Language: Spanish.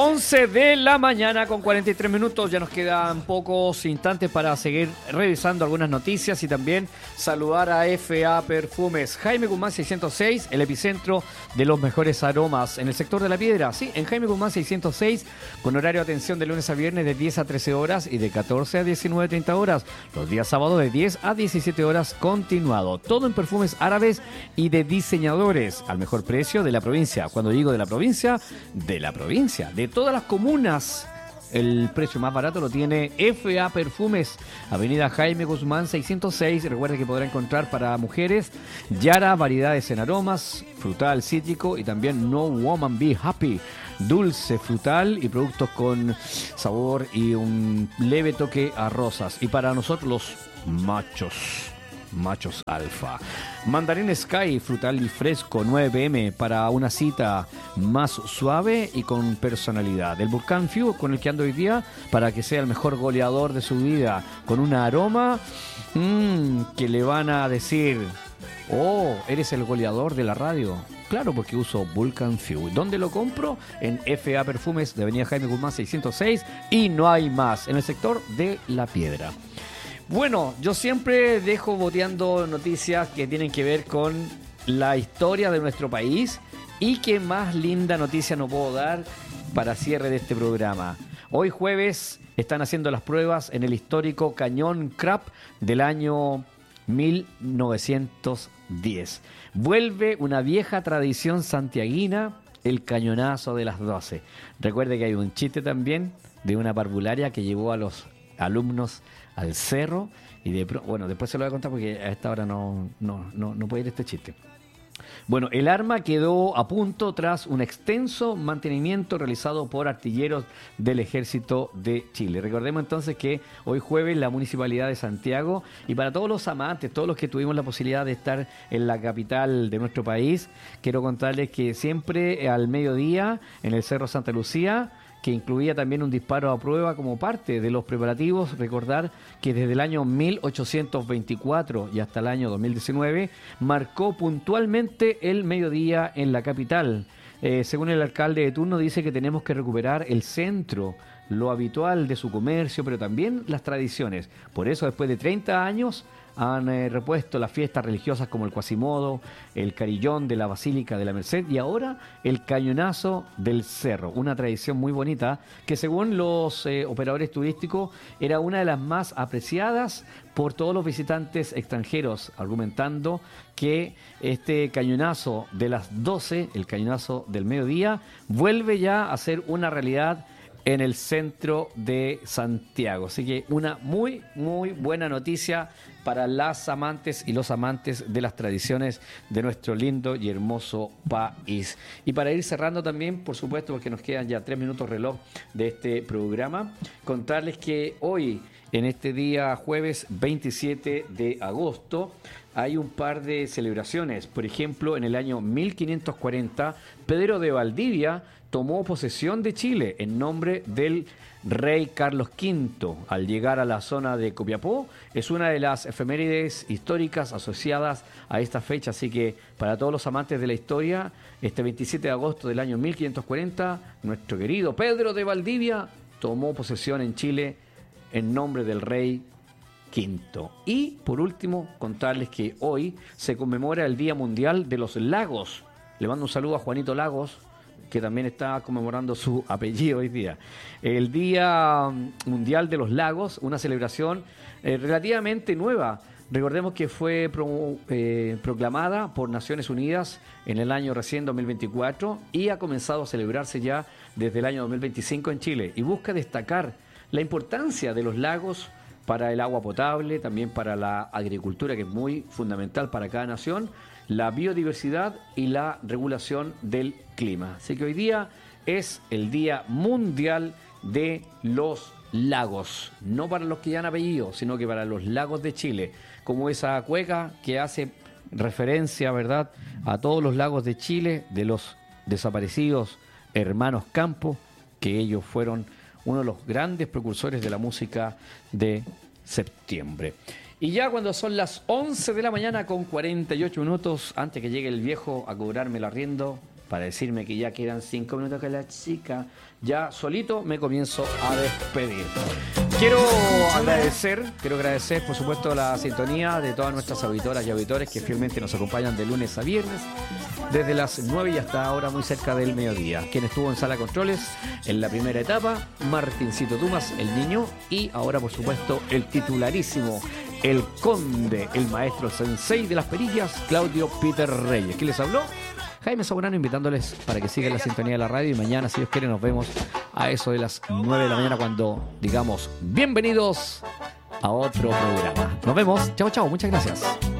11 de la mañana con 43 minutos. Ya nos quedan pocos instantes para seguir revisando algunas noticias y también saludar a FA Perfumes. Jaime Guzmán 606, el epicentro de los mejores aromas en el sector de La Piedra. Sí, en Jaime Guzmán 606, con horario de atención de lunes a viernes de 10 a 13 horas y de 14 a 19:30 horas. Los días sábados de 10 a 17 horas continuado. Todo en perfumes árabes y de diseñadores al mejor precio de la provincia. Cuando digo de la provincia, de todas las comunas. El precio más barato lo tiene FA Perfumes, Avenida Jaime Guzmán 606. Recuerde que podrá encontrar para mujeres Yara, variedades en aromas, frutal, cítrico y también No Woman Be Happy, dulce, frutal y productos con sabor y un leve toque a rosas. Y para nosotros los machos alfa. Mandarín Sky, frutal y fresco, 9 pm para una cita más suave y con personalidad. El Volcán Few, con el que ando hoy día, para que sea el mejor goleador de su vida, con un aroma que le van a decir: oh, eres el goleador de la radio. Claro, porque uso Vulcan Few. ¿Dónde lo compro? En FA Perfumes de Avenida Jaime Guzmán 606 y no hay más, en el sector de La Piedra. Bueno, yo siempre dejo boteando noticias que tienen que ver con la historia de nuestro país, y qué más linda noticia no puedo dar para cierre de este programa. Hoy jueves están haciendo las pruebas en el histórico Cañón Crap del año 1910. Vuelve una vieja tradición santiaguina, el cañonazo de las 12. Recuerde que hay un chiste también de una parvularia que llevó a los alumnos al cerro y bueno, después se lo voy a contar porque a esta hora no puede ir este chiste. Bueno, el arma quedó a punto tras un extenso mantenimiento realizado por artilleros del Ejército de Chile. Recordemos entonces que hoy jueves la Municipalidad de Santiago, y para todos los amantes, todos los que tuvimos la posibilidad de estar en la capital de nuestro país, quiero contarles que siempre al mediodía en el Cerro Santa Lucía, que incluía también un disparo a prueba como parte de los preparativos. Recordar que desde el año 1824 y hasta el año 2019 marcó puntualmente el mediodía en la capital. Según el alcalde de turno, dice que tenemos que recuperar el centro, lo habitual de su comercio, pero también las tradiciones. Por eso, después de 30 años, han repuesto las fiestas religiosas como el Quasimodo, el Carillón de la Basílica de la Merced y ahora el Cañonazo del Cerro. Una tradición muy bonita que, según los operadores turísticos, era una de las más apreciadas por todos los visitantes extranjeros, argumentando que este cañonazo de las 12, el cañonazo del mediodía, vuelve ya a ser una realidad en el centro de Santiago. Así que una muy, muy buena noticia para las amantes y los amantes de las tradiciones de nuestro lindo y hermoso país. Y para ir cerrando también, por supuesto, porque nos quedan ya 3 minutos reloj de este programa, contarles que hoy, en este día jueves 27 de agosto, hay un par de celebraciones. Por ejemplo, en el año 1540, Pedro de Valdivia tomó posesión de Chile en nombre del rey Carlos V. Al llegar a la zona de Copiapó, es una de las efemérides históricas asociadas a esta fecha. Así que para todos los amantes de la historia, este 27 de agosto del año 1540, nuestro querido Pedro de Valdivia tomó posesión en Chile en nombre del rey V. Y por último, contarles que hoy se conmemora el Día Mundial de los Lagos. Le mando un saludo a Juanito Lagos, que también está conmemorando su apellido hoy día. El Día Mundial de los Lagos, una celebración relativamente nueva. Recordemos que fue proclamada por Naciones Unidas en el año recién 2024 y ha comenzado a celebrarse ya desde el año 2025 en Chile, y busca destacar la importancia de los lagos para el agua potable, también para la agricultura, que es muy fundamental para cada nación, la biodiversidad y la regulación del clima. Así que hoy día es el Día Mundial de los Lagos, no para los que ya han apellido, sino que para los lagos de Chile, como esa cueca que hace referencia, ¿verdad?, a todos los lagos de Chile, de los desaparecidos hermanos Campos, que ellos fueron uno de los grandes precursores de la música de septiembre. Y ya cuando son las 11 de la mañana con 48 minutos, antes que llegue el viejo a cobrarme el arriendo para decirme que ya quedan 5 minutos con la chica, ya solito me comienzo a despedir. Quiero agradecer, por supuesto, la sintonía de todas nuestras auditoras y auditores que fielmente nos acompañan de lunes a viernes, desde las 9 y hasta ahora muy cerca del mediodía. Quien estuvo en Sala Controles en la primera etapa, Martincito Dumas, el niño, y ahora, por supuesto, el titularísimo, el conde, el maestro sensei de las perillas, Claudio Peter Reyes. ¿Quién les habló? Jaime Sobrano, invitándoles para que sigan la sintonía de la radio, y mañana, si Dios quiere, nos vemos a eso de las 9 de la mañana cuando digamos bienvenidos a otro programa. Nos vemos. Chao, chao. Muchas gracias.